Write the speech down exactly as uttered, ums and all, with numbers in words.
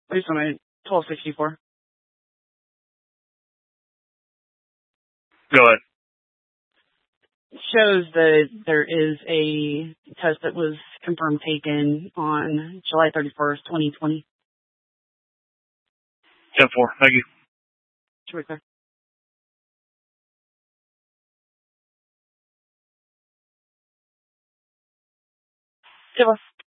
Please on my twelve sixty-four. Go ahead. Shows that there is a test that was confirmed taken on July thirty-first, twenty twenty. ten four. Thank you. Sure, sir. Goodbye.